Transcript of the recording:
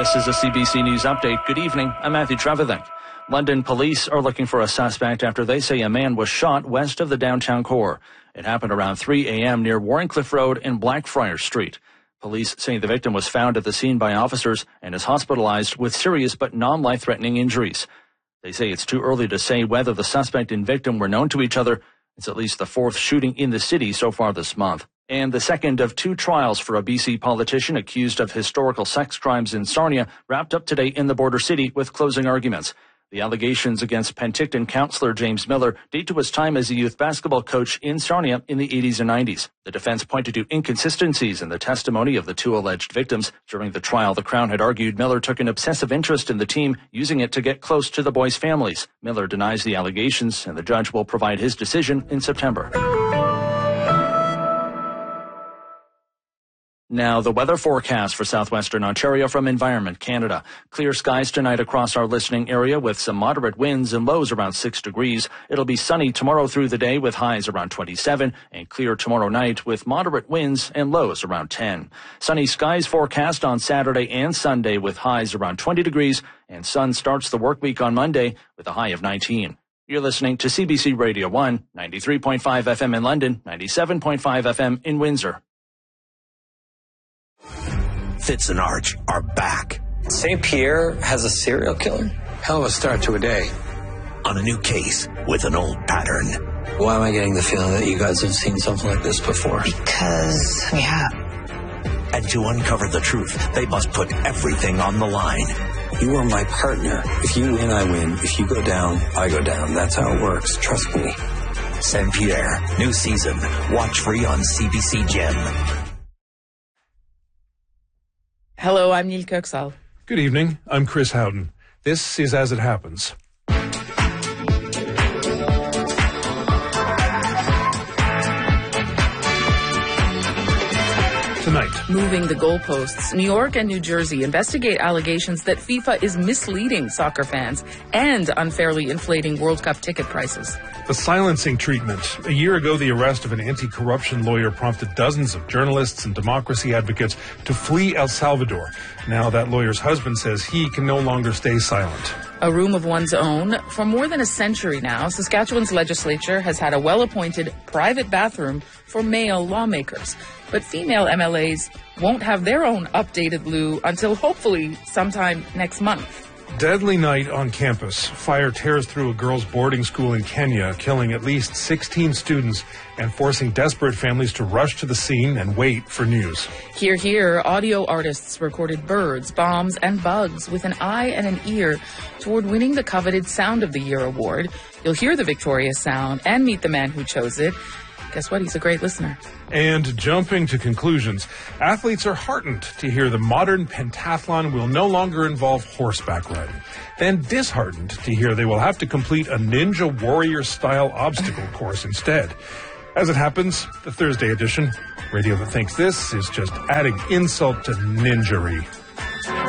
This is a CBC News update. Good evening. I'm Matthew Trevithick. London police are looking for a suspect after they say a man was shot west of the downtown core. It happened around 3 a.m. near Warncliffe Road and Blackfriars Street. Police say the victim was found at the scene by officers and is hospitalized with serious but non-life-threatening injuries. They say it's too early to say whether the suspect and victim were known to each other. It's at least the fourth shooting in the city so far this month. And the second of two trials for a BC politician accused of historical sex crimes in Sarnia wrapped up today in the border city with closing arguments. The allegations against Penticton councillor James Miller date to his time as a youth basketball coach in Sarnia in the 80s and 90s. The defense pointed to inconsistencies in the testimony of the two alleged victims. During the trial, the Crown had argued Miller took an obsessive interest in the team, using it to get close to the boys' families. Miller denies the allegations, and the judge will provide his decision in September. Now, the weather forecast for southwestern Ontario from Environment Canada. Clear skies tonight across our listening area with some moderate winds and lows around 6 degrees. It'll be sunny tomorrow through the day with highs around 27 and clear tomorrow night with moderate winds and lows around 10. Sunny skies forecast on Saturday and Sunday with highs around 20 degrees, and sun starts the work week on Monday with a high of 19. You're listening to CBC Radio 1, 93.5 FM in London, 97.5 FM in Windsor. Fitz and Arch are back. St. Pierre has a serial killer? Hell of a start to a day. On a new case with an old pattern. Why am I getting the feeling that you guys have seen something like this before? Because we have. And to uncover the truth, they must put everything on the line. You are my partner. If you win, I win. If you go down, I go down. That's how it works. Trust me. St. Pierre, new season. Watch free on CBC Gem. Hello, I'm Neil Kirksall. Good evening. I'm Chris Howden. This is As It Happens. Tonight. Moving the goalposts. New York and New Jersey investigate allegations that FIFA is misleading soccer fans and unfairly inflating World Cup ticket prices. The silencing treatment. A year ago, the arrest of an anti-corruption lawyer prompted dozens of journalists and democracy advocates to flee El Salvador. Now that lawyer's husband says he can no longer stay silent. A room of one's own. For more than a century now, Saskatchewan's legislature has had a well-appointed private bathroom for male lawmakers. But female MLAs won't have their own updated loo until hopefully sometime next month. Deadly night on campus. Fire tears through a girls' boarding school in Kenya, killing at least 16 students and forcing desperate families to rush to the scene and wait for news. Hear, hear, audio artists recorded birds, bombs, and bugs with an eye and an ear toward winning the coveted Sound of the Year award. You'll hear the victorious sound and meet the man who chose it. Guess what? He's a great listener. And jumping to conclusions, athletes are heartened to hear the modern pentathlon will no longer involve horseback riding. Then disheartened to hear they will have to complete a Ninja Warrior-style obstacle course instead. As it happens, the Thursday edition, radio that thinks this is just adding insult to ninjery.